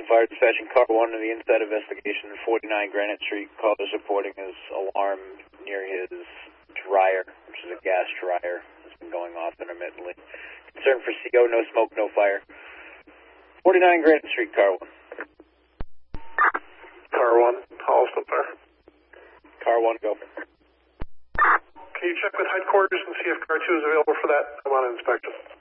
Fire dispatching car 1 to the inside investigation, 49 Granite Street. Caller is reporting his alarm near his dryer, which is a gas dryer. It's been going off intermittently. Concern for CO, no smoke, no fire. 49 Granite Street, car 1. Car 1, Holliston Fire. Car 1, go. Can you check with headquarters and see if car 2 is available for that? I'm on inspection.